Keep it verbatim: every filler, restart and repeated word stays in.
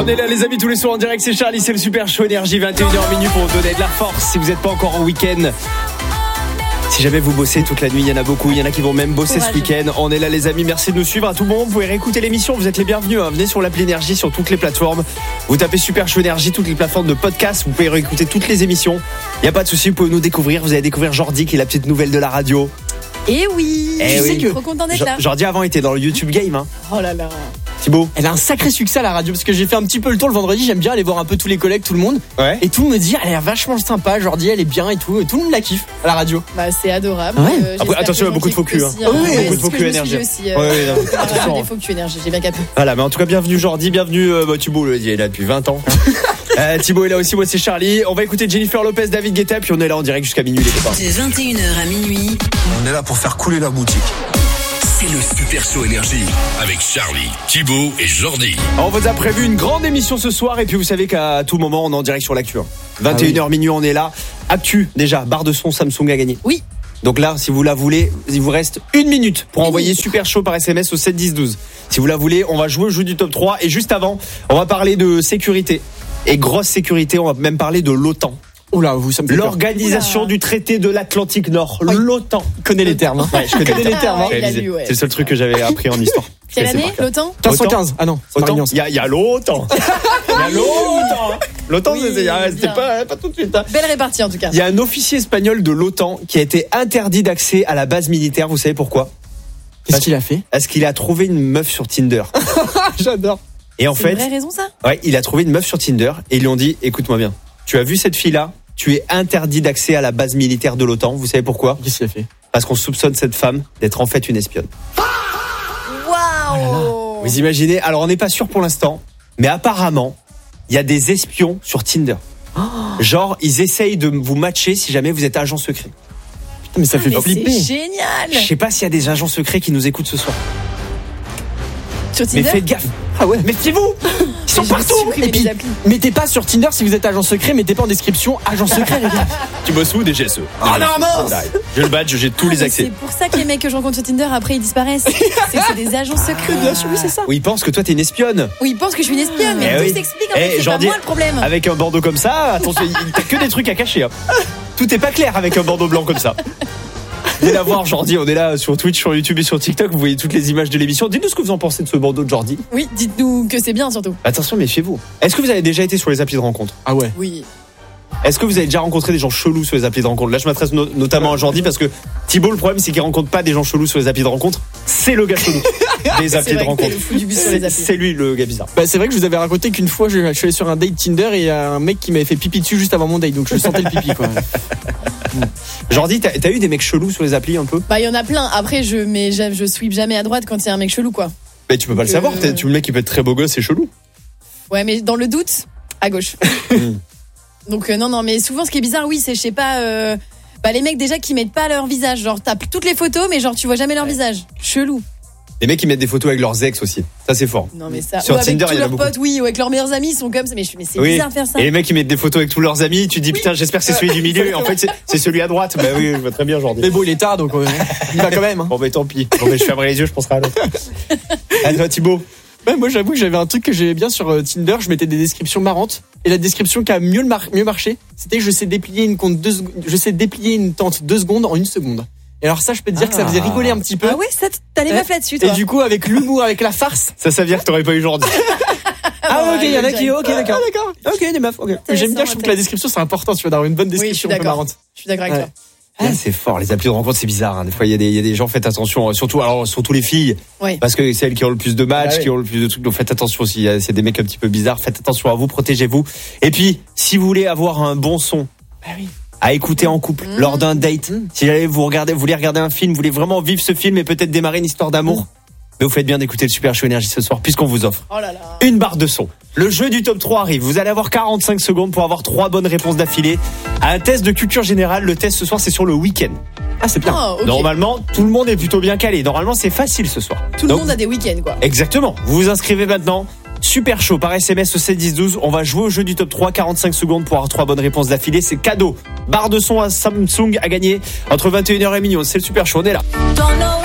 On est là les amis tous les soirs en direct, c'est Charlie, c'est le Super Show Énergie, vingt et une heures minutes pour vous donner de la force si vous n'êtes pas encore en week-end. Si jamais vous bossez toute la nuit, il y en a beaucoup, il y en a qui vont même bosser Courage. Ce week-end. On est là les amis, merci de nous suivre à tout moment. Vous pouvez réécouter l'émission, vous êtes les bienvenus. Hein. Venez sur l'appli Énergie sur toutes les plateformes. Vous tapez Super Show Énergie, toutes les plateformes de podcast. Vous pouvez réécouter toutes les émissions. Il n'y a pas de souci, vous pouvez nous découvrir. Vous allez découvrir Jordi qui est la petite nouvelle de la radio. Et oui, eh je oui. sais que trop content d'être là. Jordi avant était dans le YouTube Game. Hein. Oh là là. Thibaut. Elle a un sacré succès à la radio parce que j'ai fait un petit peu le tour le vendredi. J'aime bien aller voir un peu tous les collègues, tout le monde. Ouais. Et tout le monde me dit, elle est vachement sympa. Jordi, elle est bien et tout. Et tout le monde la kiffe à la radio. Bah, c'est adorable. Ouais. Euh, Après, attention, il y a beaucoup de faux culs. Hein. Aussi, hein. Oui, ouais, beaucoup de faux culs Énergie. Aussi, euh, ouais, ouais, non, attention. Des faux culs Énergie, j'ai bien capté. Voilà, mais en tout cas, bienvenue Jordi, bienvenue euh, bah, Thibaut, il est là depuis vingt ans. euh, Thibaut est là aussi, moi c'est Charlie. On va écouter Jennifer Lopez, David Guetta, puis on est là en direct jusqu'à minuit les copains. De vingt et une heures à minuit. On est là pour faire couler la boutique. C'est le Super Show Énergie avec Charlie, Thibaut et Jordi. On vous a prévu une grande émission ce soir et puis vous savez qu'à tout moment on est en direct sur l'actu. vingt et une heures ah oui. Minuit on est là. Actu déjà, barre de son Samsung a gagné. Oui. Donc là si vous la voulez, il vous reste une minute pour envoyer Super Show par S M S au sept dix douze. Si vous la voulez, on va jouer au jeu du top trois et juste avant, on va parler de sécurité. Et grosse sécurité, on va même parler de l'OTAN. Oula, vous, ça me fait L'organisation peur. du traité de l'Atlantique Nord, oui. L'OTAN. Je connais les termes. Hein. Ouais, je connais, connais les termes. Ah, Hein. lu, ouais. C'est le seul truc que j'avais appris en histoire. Quelle année, l'OTAN quinze cent quinze. Ah non, OTAN. Il y a, il y a l'OTAN. Il y a l'OTAN. L'OTAN, oui, c'était pas, pas tout de suite. Hein. Belle répartie en tout cas. Il y a un officier espagnol de l'OTAN qui a été interdit d'accès à la base militaire. Vous savez pourquoi? Qu'est-ce qu'il a fait? Parce qu'il a trouvé une meuf sur Tinder. J'adore. Et en C'est fait, une vraie raison ça? Ouais, il a trouvé une meuf sur Tinder et ils lui ont dit, écoute-moi bien, tu as vu cette fille-là? Tu es interdit d'accès à la base militaire de l'OTAN. Vous savez pourquoi? Qu'est-ce qu'il a fait? Parce qu'on soupçonne cette femme d'être en fait une espionne. Waouh! Vous imaginez? Alors on n'est pas sûr pour l'instant, mais apparemment, il y a des espions sur Tinder. Oh. Genre, ils essayent de vous matcher si jamais vous êtes agent secret. Putain, mais ça ah, fait mais flipper. C'est génial! Je sais pas s'il y a des agents secrets qui nous écoutent ce soir. Sur Tinder? Mais faites gaffe. Ah ouais. Méfiez-vous. Ils sont partout. Et puis, mettez pas sur Tinder si vous êtes agent secret, mettez pas en description agent secret, les gars. Tu bosses où? Des G S E. Oh non, mince. J'ai le badge, j'ai tous ah, les accès. C'est pour ça que les mecs que je rencontre sur Tinder, après, ils disparaissent. C'est que c'est des agents secrets. Bien sûr, oui, c'est ça. Oui, ils pensent que toi, t'es une espionne. Oui, ils pensent que je suis une espionne, mais Eh tout oui. s'explique. En Eh, fait, c'est j'en pas dis- moi le problème. Avec un bandeau comme ça, attention, t'as que des trucs à cacher. Hein. Tout est pas clair avec un bandeau blanc comme ça. Venez la voir, Jordi. On est là sur Twitch, sur YouTube et sur TikTok. Vous voyez toutes les images de l'émission. Dites-nous ce que vous en pensez de ce bandeau de Jordi. Oui, dites-nous que c'est bien surtout. Attention, méfiez-vous. Est-ce que vous avez déjà été sur les applis de rencontre? Ah ouais. Oui. Est-ce que vous avez déjà rencontré des gens chelous sur les applis de rencontre? Là, je m'adresse no- notamment à Jordi parce que Thibaut, le problème, c'est qu'il rencontre pas des gens chelous sur les applis de rencontre. C'est le gars chelou des C'est applis de vrai que t'es rencontre. le fou du bus sur les C'est applis. c'est lui le gars bizarre. Bah, c'est vrai que je vous avais raconté qu'une fois, je, je suis allé sur un date Tinder et il y a un mec qui m'avait fait pipi dessus juste avant mon date, donc je sentais le pipi, quoi. Jordi, t'as, t'as eu des mecs chelous sur les applis un peu? Bah, il y en a plein. Après, je, mais je, je sweep jamais à droite quand il y a un mec chelou, quoi. Mais tu peux pas le Euh, savoir. T'es- Tu le mec qui peut être très beau gosse et chelou. Ouais, mais dans le doute, à gauche. Donc, euh, non, non, mais souvent, ce qui est bizarre, oui, c'est, je sais pas, euh, bah, les mecs déjà qui mettent pas leur visage. Genre, t'as toutes les photos, mais genre, tu vois jamais leur visage. Chelou. Les mecs qui mettent des photos avec leurs ex aussi. Ça, c'est fort. Non, mais ça. Sur ou avec Tinder, tous il y en a leurs beaucoup. potes, oui, ou avec leurs meilleurs amis, ils sont comme ça. Mais, je- mais c'est Oui. bizarre de faire ça. Et les mecs qui mettent des photos avec tous leurs amis, tu te dis putain, j'espère que c'est celui du milieu. Et en fait, c'est, c'est celui à droite. Bah oui, je vois très bien, Jordi. Mais bon, il est tard, donc euh, il va quand même. Hein. Bon, bah tant pis. Bon, bah, je fermerai les yeux, je penserai à l'autre. À toi, Thibaut. Ouais, moi, j'avoue que j'avais un truc que j'aimais bien sur euh, Tinder. Je mettais des descriptions marrantes. Et la description qui a mieux, le mar- mieux marché, c'était je sais déplier une compte deux, sec- je sais déplier une tente deux secondes en une seconde. Et alors ça, je peux te dire que ça faisait rigoler un petit peu. Ah ouais, ça, t'as les Ouais. meufs là-dessus, Et toi. du coup, avec l'humour, avec la farce. Ça, ça veut dire que t'aurais pas eu Jordi. Ah, ok, il y en a ouais, qui, ok, d'accord. Ah, d'accord. Ok, des meufs, ok. J'aime bien, je trouve que la description, c'est important, tu vois, d'avoir une bonne Oui, je suis description un peu d'accord. marrante. Je suis d'accord avec Ouais. toi. Ah, c'est fort, les applis de rencontre, c'est bizarre. Hein. Des fois, il y, a des- il y a des gens, faites attention, euh, surtout, alors, surtout les filles, Ouais. parce que c'est elles qui ont le plus de matchs, Ah oui. qui ont le plus de trucs. Donc, faites attention aussi. S'il y a des mecs un petit peu bizarres, faites attention à vous, protégez-vous. Et puis, si vous voulez avoir un bon son, à écouter en couple Mmh. lors d'un date, si jamais vous regardez, vous voulez regarder un film, vous voulez vraiment vivre ce film et peut-être démarrer une histoire d'amour, mais vous faites bien d'écouter le Super Show Énergie ce soir, puisqu'on vous offre Oh là là. une barre de son. Le jeu du top trois arrive. Vous allez avoir quarante-cinq secondes pour avoir trois bonnes réponses d'affilée à un test de culture générale. Le test ce soir, c'est sur le week-end. Ah, c'est bien. Oh, ok. Normalement, tout le monde est plutôt bien calé. Normalement, c'est facile ce soir. Tout le Donc, monde a des week-ends, quoi. exactement. Vous vous inscrivez maintenant. Super chaud par S M S au sept dix douze. On va jouer au jeu du top trois. quarante-cinq secondes pour avoir trois bonnes réponses d'affilée. C'est cadeau. Barre de son à Samsung à gagner entre vingt et une heures et minuit. C'est le Super chaud. On est là.